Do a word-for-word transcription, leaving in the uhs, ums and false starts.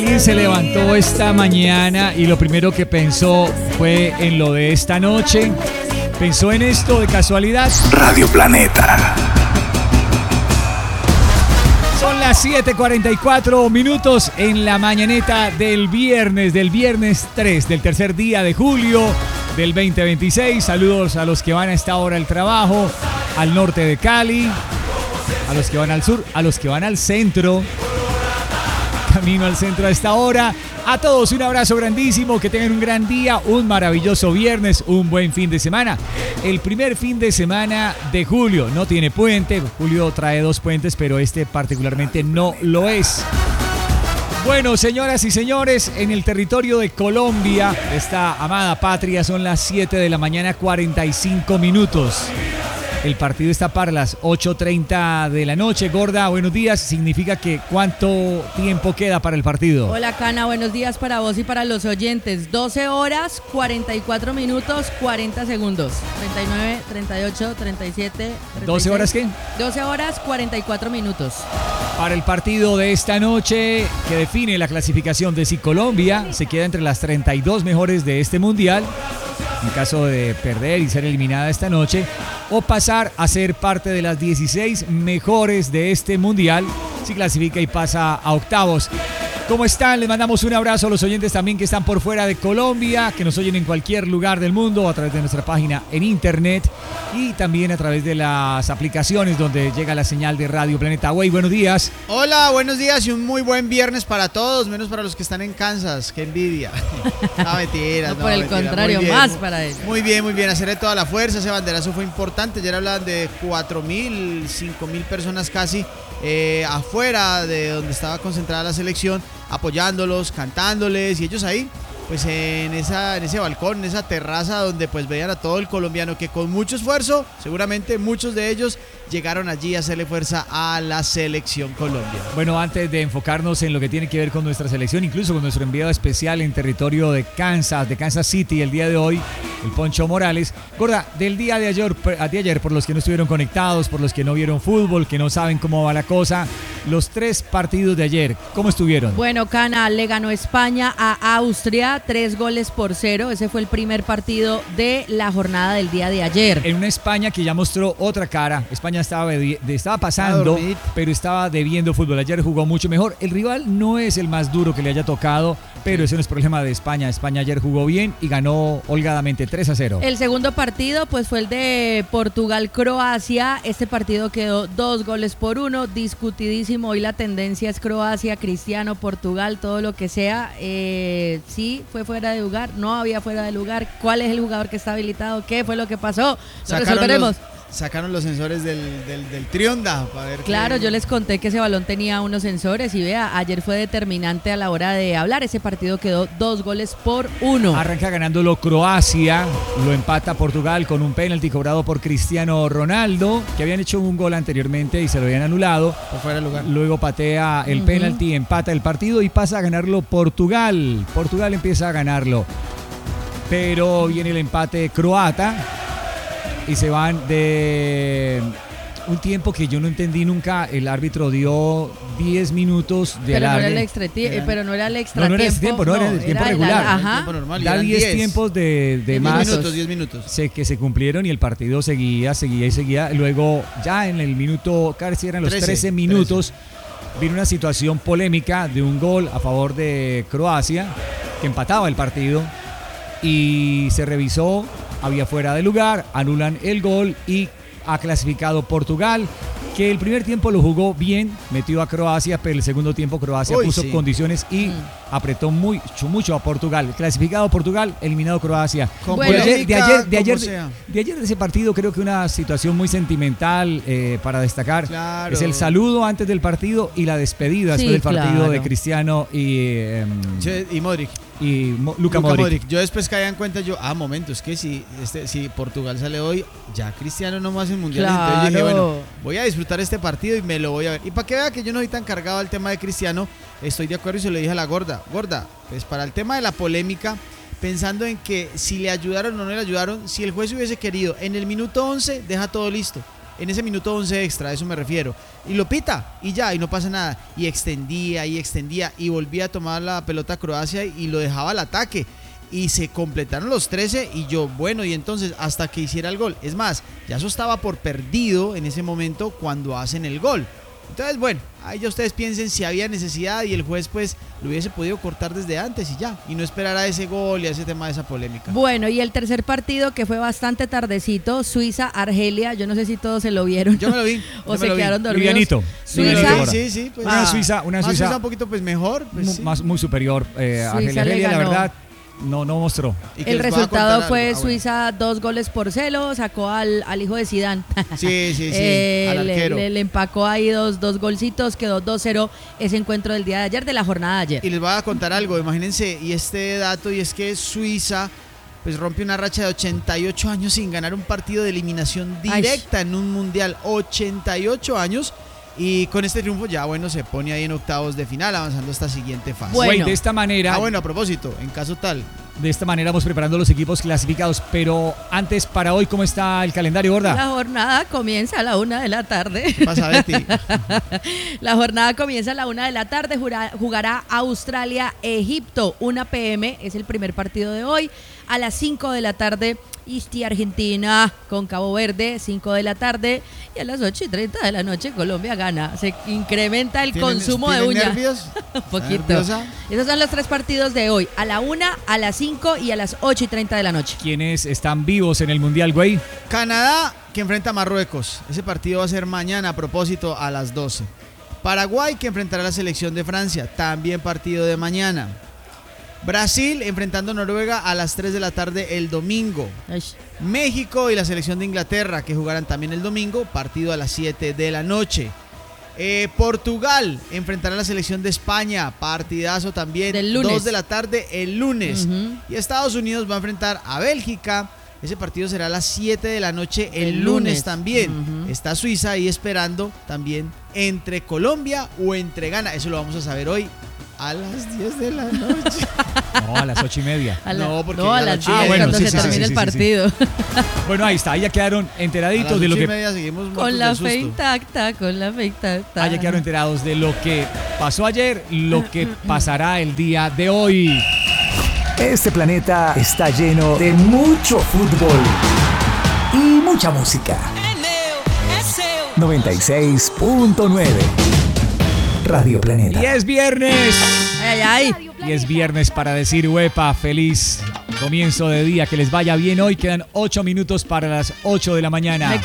Y se levantó esta mañana y lo primero que pensó fue en lo de esta noche. ¿Pensó en esto de casualidad? Radio Planeta. Son las siete cuarenta y cuatro minutos en la mañaneta del viernes, del viernes tres, del tercer día de julio del veinte veintiséis. Saludos a los que van a esta hora al trabajo, al norte de Cali, a los que van al sur, a los que van al centro. Camino al centro a esta hora. A todos un abrazo grandísimo, que tengan un gran día, un maravilloso viernes, un buen fin de semana. El primer fin de semana de julio, no tiene puente, Julio trae dos puentes, pero este particularmente no lo es. Bueno, señoras y señores, en el territorio de Colombia, esta amada patria, son las siete de la mañana, cuarenta y cinco minutos. El partido está para las ocho treinta de la noche. Gorda, buenos días. Significa que ¿cuánto tiempo queda para el partido? Hola, Cana, buenos días para vos y para los oyentes. doce horas, cuarenta y cuatro minutos, cuarenta segundos. treinta y nueve, treinta y ocho, treinta y siete, treinta y seis. ¿doce horas qué? doce horas, cuarenta y cuatro minutos. Para el partido de esta noche, que define la clasificación de si Colombia se queda entre las treinta y dos mejores de este mundial, en caso de perder y ser eliminada esta noche, o pasar a ser parte de las dieciséis mejores de este mundial, si clasifica y pasa a octavos. ¿Cómo están? Les mandamos un abrazo a los oyentes también que están por fuera de Colombia, que nos oyen en cualquier lugar del mundo a través de nuestra página en internet y también a través de las aplicaciones donde llega la señal de Radio Planeta. Güey, buenos días. Hola, buenos días y un muy buen viernes para todos, menos para los que están en Kansas. ¡Qué envidia! No, mentiras, no, no, por el mentiras. contrario, Muy bien, más muy, para ellos. Muy bien, muy bien. Hacerle toda la fuerza. Ese banderazo fue importante. Ayer hablaban de cuatro mil, cinco mil personas casi eh, afuera de donde estaba concentrada la selección, apoyándolos, cantándoles, y ellos ahí, pues en, esa, en ese balcón, en esa terraza donde pues veían a todo el colombiano que con mucho esfuerzo, seguramente muchos de ellos llegaron allí a hacerle fuerza a la selección Colombia. Bueno, antes de enfocarnos en lo que tiene que ver con nuestra selección, incluso con nuestro enviado especial en territorio de Kansas, de Kansas City, el día de hoy, el Poncho Morales. Gorda, del día de ayer, de ayer, por los que no estuvieron conectados, por los que no vieron fútbol, que no saben cómo va la cosa, los tres partidos de ayer, ¿cómo estuvieron? Bueno, Cana, le ganó España a Austria, tres goles por cero. Ese fue el primer partido de la jornada del día de ayer. En una España que ya mostró otra cara. España estaba, de, estaba pasando, pero estaba debiendo fútbol. Ayer jugó mucho mejor. El rival no es el más duro que le haya tocado, pero ese no es problema de España. España ayer jugó bien y ganó holgadamente tres a cero. El segundo partido pues fue el de Portugal-Croacia. Este partido quedó dos goles por uno, discutidísimo. Hoy la tendencia es Croacia, Cristiano, Portugal, todo lo que sea. Eh, sí, fue fuera de lugar, no había fuera de lugar. ¿Cuál es el jugador que está habilitado? ¿Qué fue lo que pasó? Lo resolveremos. Los, sacaron los sensores del, del, del Trionda para ver. Claro, que... yo les conté que ese balón tenía unos sensores y vea, ayer fue determinante a la hora de hablar. Ese partido quedó dos goles por uno. Arranca ganándolo Croacia, lo empata Portugal con un penalti cobrado por Cristiano Ronaldo, que habían hecho un gol anteriormente y se lo habían anulado. Por fuera de lugar. Luego patea el uh-huh. penalti, empata el partido y pasa a ganarlo Portugal. Portugal empieza a ganarlo, pero viene el empate croata y se van de un tiempo que yo no entendí nunca. El árbitro dio diez minutos de pero alargue. No era el extra tie- pero no era el extra no, no era tiempo. el tiempo, no, no era el tiempo era regular. La, ajá. Tiempo normal, da diez tiempos de, de más. diez minutos, diez minutos. Se, que se cumplieron y el partido seguía, seguía y seguía. Luego, ya en el minuto, casi eran los trece minutos, vino una situación polémica de un gol a favor de Croacia, que empataba el partido, y se revisó, había fuera de lugar, anulan el gol y ha clasificado Portugal, que el primer tiempo lo jugó bien, metió a Croacia, pero el segundo tiempo Croacia Uy, puso sí. condiciones y mm. apretó mucho, mucho a Portugal. Clasificado Portugal, eliminado Croacia. Bueno, de ayer, de ayer, de ayer, de, de ayer de ese partido creo que una situación muy sentimental eh, para destacar claro. es el saludo antes del partido y la despedida sí, después del partido claro. de Cristiano y, eh, sí, y Modric. Y Mo, Luka, Luka Modric. Modric. Yo después caí en cuenta, yo, ah, momento, es que si, este, si Portugal sale hoy, ya Cristiano no más en Mundial. Claro. Entonces yo dije, bueno, voy a disfrutar este partido y me lo voy a ver. Y para que vea que yo no soy tan cargado al tema de Cristiano, estoy de acuerdo y se lo dije a la gorda. Gorda, pues para el tema de la polémica, pensando en que si le ayudaron o no le ayudaron, si el juez hubiese querido, en el minuto once deja todo listo. en ese minuto once extra, a eso me refiero. Y lo pita, y ya, y no pasa nada. Y extendía, y extendía, y volvía a tomar la pelota a Croacia y lo dejaba al ataque. Y se completaron los trece y yo, bueno, y entonces hasta que hiciera el gol. Es más, ya eso estaba por perdido en ese momento cuando hacen el gol. Entonces, bueno, ahí ya ustedes piensen si había necesidad y el juez pues lo hubiese podido cortar desde antes y ya, y no esperar a ese gol y a ese tema de esa polémica. Bueno, y el tercer partido que fue bastante tardecito, Suiza-Argelia, yo no sé si todos se lo vieron. Yo me lo vi. o se lo quedaron vi. dormidos. Livianito. Suiza. Sí, sí, sí. Pues, Una ah, Suiza, una más Suiza, Suiza un poquito pues mejor. Pues, mu- sí. más, muy superior. Eh, Suiza Argelia, le Argelia, la ganó. verdad, no, no mostró. Y que El les voy a resultado contar fue algo. Ah, bueno. Suiza dos goles por cero, sacó al, al hijo de Zidane. Sí, sí, sí, Eh, al le, arquero. le- le empacó ahí dos, dos golcitos, quedó dos cero ese encuentro del día de ayer, de la jornada de ayer. Y les voy a contar algo, imagínense, y este dato, y es que Suiza pues rompe una racha de ochenta y ocho años sin ganar un partido de eliminación directa Ay. en un mundial. ochenta y ocho años. Y con este triunfo ya, bueno, se pone ahí en octavos de final, avanzando a esta siguiente fase. Bueno. Güey, de esta manera, Ah, bueno, a propósito, en caso tal, de esta manera vamos preparando los equipos clasificados. Pero antes, para hoy, ¿cómo está el calendario, Gorda? La jornada comienza a la una de la tarde. ¿qué pasa, Betty? La jornada comienza a la una de la tarde, jura- jugará Australia-Egipto, una pe eme, es el primer partido de hoy. A las cinco de la tarde, Isti-Argentina con Cabo Verde, cinco de la tarde. Y a las ocho y treinta de la noche, Colombia gana. Se incrementa el ¿Tienen- consumo de tienen uña. nervios? Un ¿Está poquito. nerviosa? Esos son los tres partidos de hoy, a la una, a las cinco y a las ocho y treinta de la noche. ¿Quiénes están vivos en el Mundial, güey? Canadá, que enfrenta a Marruecos. Ese partido va a ser mañana, a propósito, a las doce. Paraguay, que enfrentará a la selección de Francia. También partido de mañana. Brasil, enfrentando a Noruega a las tres de la tarde el domingo. Ay, México y la selección de Inglaterra, que jugarán también el domingo. Partido a las siete de la noche. Eh, Portugal enfrentará a la selección de España. Partidazo también. Del lunes. dos de la tarde el lunes. Ujú. Y Estados Unidos va a enfrentar a Bélgica. Ese partido será a las siete de la noche el, El lunes, lunes. también. Ujú. Está Suiza ahí esperando también entre Colombia o entre Ghana. Eso lo vamos a saber hoy a las diez de la noche. No, a las ocho y media. a la- No, porque no, a ya las las diez, Ah, bueno, cuando sí, se sí, sí, termine sí, el sí, sí. partido. Bueno, ahí está, ahí ya quedaron A las enteraditos ocho de lo y que media seguimos muertos Con la del fe susto. intacta, con la fe intacta. Ah, ya quedaron enterados de lo que pasó ayer, lo que pasará el día de hoy. Este planeta está lleno de mucho fútbol y mucha música. noventa y seis punto nueve Radio Planeta. Y es viernes. Ay, ay, ay. Y es viernes para decir, huepa, feliz comienzo de día, que les vaya bien hoy. Quedan ocho minutos para las ocho de la mañana. Me